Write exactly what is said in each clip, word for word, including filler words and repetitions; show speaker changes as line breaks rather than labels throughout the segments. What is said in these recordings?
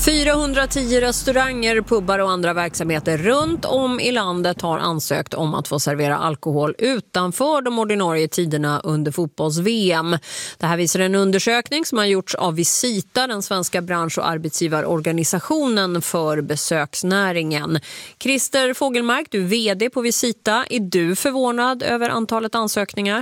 fyrahundratio restauranger, pubbar och andra verksamheter runt om i landet har ansökt om att få servera alkohol utanför de ordinarie tiderna under fotbolls-V M. Det här visar en undersökning som har gjorts av Visita, den svenska bransch- och arbetsgivarorganisationen för besöksnäringen. Christer Fogelmark, du är vd på Visita. Är du förvånad över antalet ansökningar?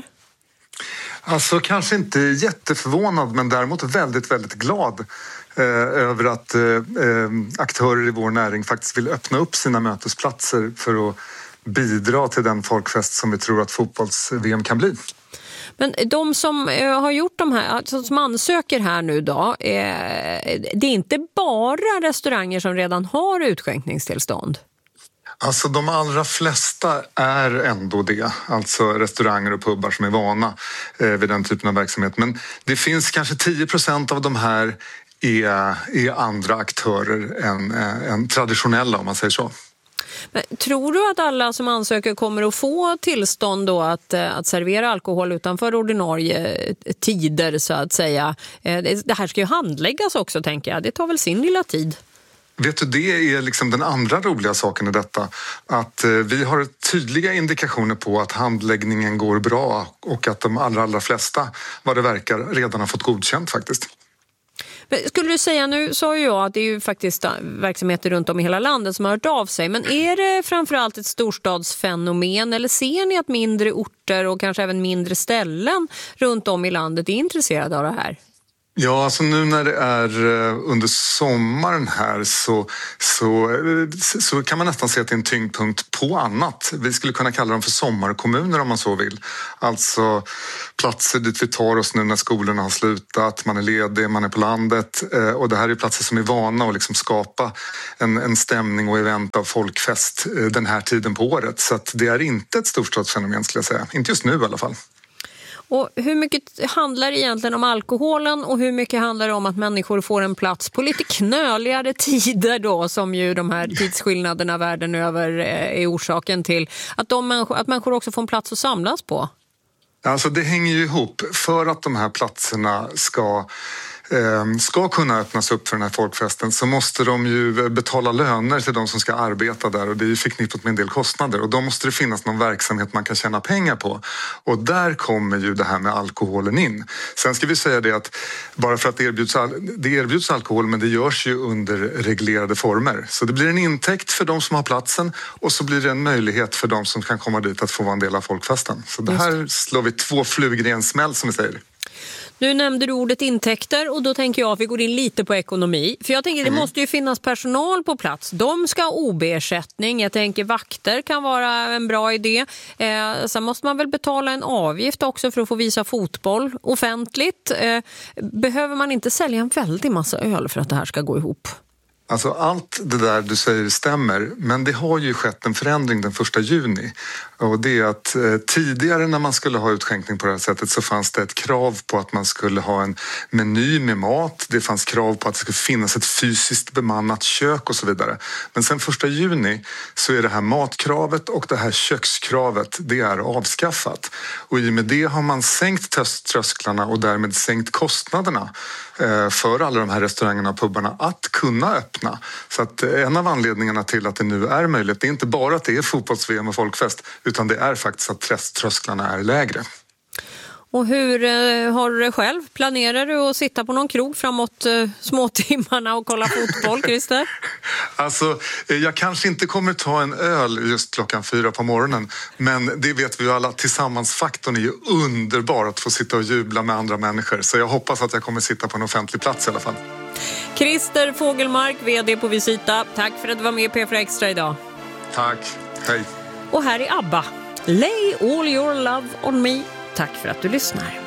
Alltså kanske inte jätteförvånad, men däremot väldigt, väldigt glad eh, över att eh, aktörer i vår näring faktiskt vill öppna upp sina mötesplatser för att bidra till den folkfest som vi tror att fotbolls-V M kan bli.
Men de som eh, har gjort de här, alltså som ansöker här nu då, eh, det är inte bara restauranger som redan har utskänkningstillstånd?
Alltså de allra flesta är ändå det, alltså restauranger och pubbar som är vana eh, vid den typen av verksamhet. Men det finns kanske tio procent av de här är, är andra aktörer än, äh, än traditionella, om man säger så.
Men tror du att alla som ansöker kommer att få tillstånd då att, att servera alkohol utanför ordinarie tider så att säga? Det här ska ju handläggas också, tänker jag. Det tar väl sin lilla tid.
Vet du, det är liksom den andra roliga saken i detta. Att eh, vi har tydliga indikationer på att handläggningen går bra och att de allra, allra flesta, vad det verkar, redan har fått godkänt faktiskt.
Men skulle du säga, nu sa ju jag att det är ju faktiskt verksamheter runt om i hela landet som har hört av sig. Men är det framförallt ett storstadsfenomen, eller ser ni att mindre orter och kanske även mindre ställen runt om i landet är intresserade av det här?
Ja, alltså nu när det är under sommaren här så, så, så kan man nästan se att det är en tyngdpunkt på annat. Vi skulle kunna kalla dem för sommarkommuner om man så vill. Alltså platser dit vi tar oss nu när skolorna har slutat, man är ledig, man är på landet. Och det här är platser som är vana att liksom skapa en, en stämning och event av folkfest den här tiden på året. Så att det är inte ett storstadsfenomen, skulle jag säga. Inte just nu i alla fall.
Och hur mycket handlar det egentligen om alkoholen och hur mycket handlar det om att människor får en plats på lite knöligare tider då, som ju de här tidsskillnaderna världen över är orsaken till att, de människor, att människor också får en plats att samlas på?
Alltså det hänger ju ihop. För att de här platserna ska ska kunna öppnas upp för den här folkfesten så måste de ju betala löner till de som ska arbeta där, och det är ju förknippat med en del kostnader, och då måste det finnas någon verksamhet man kan tjäna pengar på, och där kommer ju det här med alkoholen in. Sen ska vi säga det att bara för att det erbjuds, det erbjuds alkohol, men det görs ju under reglerade former, så det blir en intäkt för de som har platsen och så blir det en möjlighet för de som kan komma dit att få vara en del av folkfesten. Så det här slår vi två flugor i en smäll, som vi säger.
Nu nämnde du ordet intäkter och då tänker jag att vi går in lite på ekonomi. För jag tänker det mm. måste ju finnas personal på plats. De ska ha O B-ersättning. Jag tänker vakter kan vara en bra idé. Eh, sen måste man väl betala en avgift också för att få visa fotboll offentligt. Eh, behöver man inte sälja en väldig massa öl för att det här ska gå ihop?
Alltså allt det där du säger stämmer, men det har ju skett en förändring den första juni. Och det är att eh, tidigare när man skulle ha utskänkning på det här sättet så fanns det ett krav på att man skulle ha en meny med mat. Det fanns krav på att det skulle finnas ett fysiskt bemannat kök och så vidare. Men sen första juni så är det här matkravet och det här kökskravet, det är avskaffat. Och i och med det har man sänkt trösklarna och därmed sänkt kostnaderna eh, för alla de här restaurangerna och pubbarna att kunna öppna. Så att en av anledningarna till att det nu är möjligt, det är inte bara att det är fotbolls-V M och folkfest, utan det är faktiskt att trösklarna är lägre.
Och hur eh, har du det själv? Planerar du att sitta på någon krog framåt eh, småtimmarna och kolla fotboll, Christer?
Alltså, jag kanske inte kommer ta en öl just klockan fyra på morgonen, men det vet vi ju alla, tillsammansfaktorn är ju underbar att få sitta och jubla med andra människor. Så jag hoppas att jag kommer sitta på en offentlig plats i alla fall.
Christer Fogelmark, vd på Visita. Tack för att du var med i P fyra Extra idag.
Tack, hej.
Och här är ABBA. Lay all your love on me. Tack för att du lyssnar.